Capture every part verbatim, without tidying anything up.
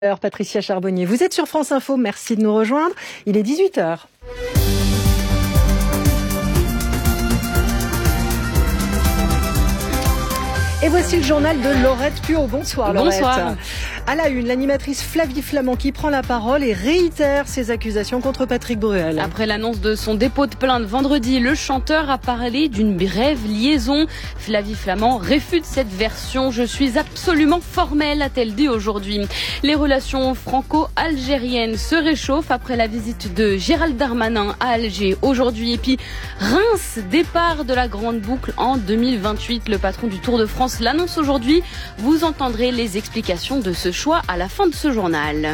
Alors, Patricia Charbonnier, vous êtes sur France Info, merci de nous rejoindre. Il est dix-huit heures. Et voici le journal de Laurette Puot. Bonsoir Laurette. Bonsoir. À la une, l'animatrice Flavie Flament qui prend la parole et réitère ses accusations contre Patrick Bruel. Après l'annonce de son dépôt de plainte vendredi, le chanteur a parlé d'une brève liaison. Flavie Flament réfute cette version. Je suis absolument formelle, a-t-elle dit aujourd'hui. Les relations franco-algériennes se réchauffent après la visite de Gérald Darmanin à Alger aujourd'hui. Et puis Reims, départ de la grande boucle en deux mille vingt-huit. Le patron du Tour de France l'annonce aujourd'hui. Vous entendrez les explications de ce choix à la fin de ce journal.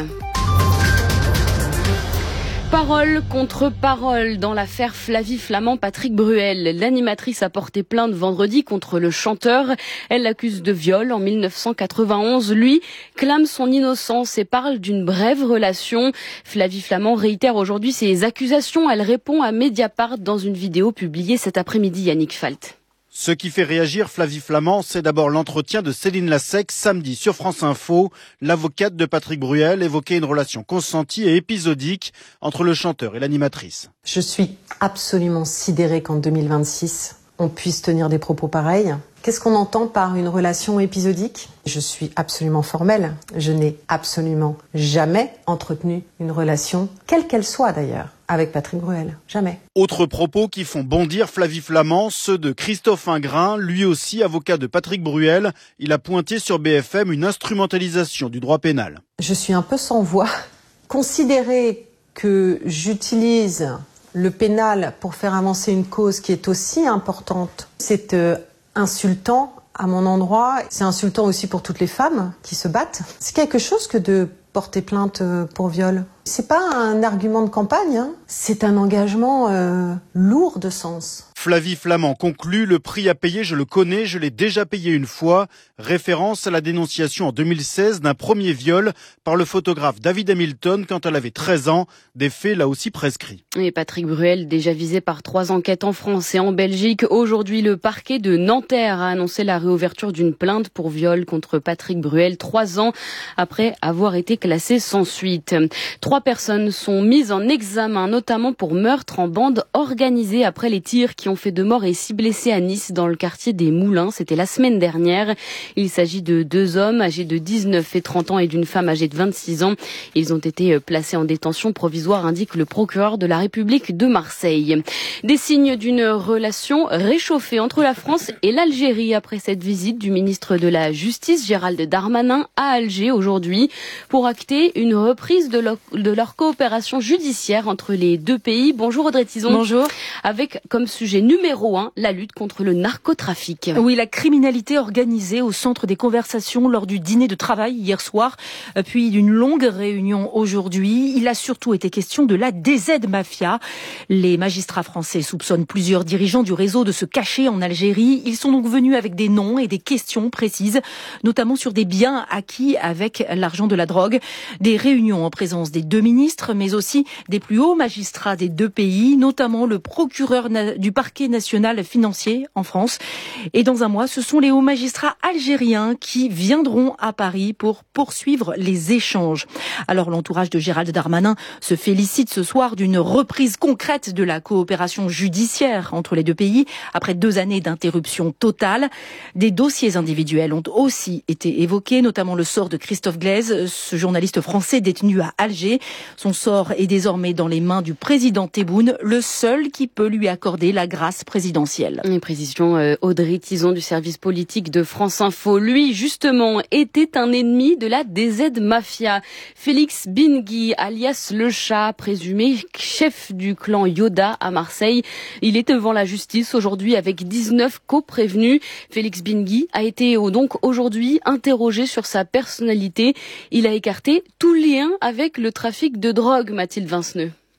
Parole contre parole dans l'affaire Flavie Flament-Patrick Bruel. L'animatrice a porté plainte vendredi contre le chanteur. Elle l'accuse de viol en mille neuf cent quatre-vingt-onze. Lui clame son innocence et parle d'une brève relation. Flavie Flament réitère aujourd'hui ses accusations. Elle répond à Mediapart dans une vidéo publiée cet après-midi. Yannick Falt. Ce qui fait réagir Flavie Flament, c'est d'abord l'entretien de Céline Lassec samedi sur France Info. L'avocate de Patrick Bruel évoquait une relation consentie et épisodique entre le chanteur et l'animatrice. Je suis absolument sidérée qu'en deux mille vingt-six, on puisse tenir des propos pareils. Qu'est-ce qu'on entend par une relation épisodique ? Je suis absolument formelle. Je n'ai absolument jamais entretenu une relation, quelle qu'elle soit d'ailleurs, avec Patrick Bruel. Jamais. Autres propos qui font bondir Flavie Flament, ceux de Christophe Ingrain, lui aussi avocat de Patrick Bruel. Il a pointé sur B F M une instrumentalisation du droit pénal. Je suis un peu sans voix. Considérer que j'utilise le pénal pour faire avancer une cause qui est aussi importante, c'est euh, insultant à mon endroit. C'est insultant aussi pour toutes les femmes qui se battent. C'est quelque chose que de porter plainte pour viol. C'est pas un argument de campagne, hein. C'est un engagement euh, lourd de sens. Flavie Flament conclut, le prix à payer, je le connais, je l'ai déjà payé une fois. Référence à la dénonciation en deux mille seize d'un premier viol par le photographe David Hamilton quand elle avait treize ans. Des faits là aussi prescrits. Et Patrick Bruel, déjà visé par trois enquêtes en France et en Belgique. Aujourd'hui, le parquet de Nanterre a annoncé la réouverture d'une plainte pour viol contre Patrick Bruel, trois ans après avoir été classé sans suite. Trois personnes sont mises en examen, notamment pour meurtre en bande organisée après les tirs qui ont fait deux morts et six blessés à Nice dans le quartier des Moulins. C'était la semaine dernière. Il s'agit de deux hommes âgés de dix-neuf et trente ans et d'une femme âgée de vingt-six ans. Ils ont été placés en détention provisoire, indique le procureur de la République de Marseille. Des signes d'une relation réchauffée entre la France et l'Algérie après cette visite du ministre de la Justice, Gérald Darmanin, à Alger aujourd'hui pour acter une reprise de leur, de leur coopération judiciaire entre les deux pays. Bonjour Audrey Tison. Bonjour. Avec comme sujet numéro un, la lutte contre le narcotrafic. Oui, la criminalité organisée au centre des conversations lors du dîner de travail hier soir, puis d'une longue réunion aujourd'hui. Il a surtout été question de la D Z Mafia. Les magistrats français soupçonnent plusieurs dirigeants du réseau de se cacher en Algérie. Ils sont donc venus avec des noms et des questions précises, notamment sur des biens acquis avec l'argent de la drogue. Des réunions en présence des deux ministres, mais aussi des plus hauts magistrats des deux pays, notamment le procureur du parquet national financier en France. Et dans un mois, ce sont les hauts magistrats algériens qui viendront à Paris pour poursuivre les échanges. Alors l'entourage de Gérald Darmanin se félicite ce soir d'une reprise concrète de la coopération judiciaire entre les deux pays après deux années d'interruption totale. Des dossiers individuels ont aussi été évoqués, notamment le sort de Christophe Glaise, ce journaliste français détenu à Alger. Son sort est désormais dans les mains du président Tebboune, le seul qui peut lui accorder la grâce présidentielle. Une précision euh, Audrey Tison du service politique de France Info. Lui, justement, était un ennemi de la D Z Mafia. Félix Bingui, alias Le Chat, présumé chef du clan Yoda à Marseille. Il est devant la justice aujourd'hui avec dix-neuf co-prévenus. Félix Bingui a été donc aujourd'hui interrogé sur sa personnalité. Il a écarté tout lien avec le trafic de drogue, Mathilde Vinceneux.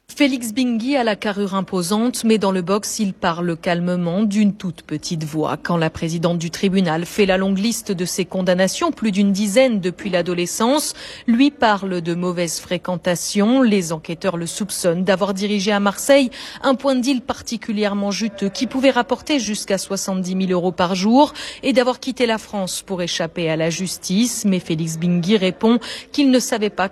Félix Bingui a la carrure imposante, mais dans le box, il parle calmement d'une toute petite voix. Quand la présidente du tribunal fait la longue liste de ses condamnations, plus d'une dizaine depuis l'adolescence, lui parle de mauvaise fréquentation. Les enquêteurs le soupçonnent d'avoir dirigé à Marseille un point de deal particulièrement juteux qui pouvait rapporter jusqu'à soixante-dix mille euros par jour et d'avoir quitté la France pour échapper à la justice. Mais Félix Bingui répond qu'il ne savait pas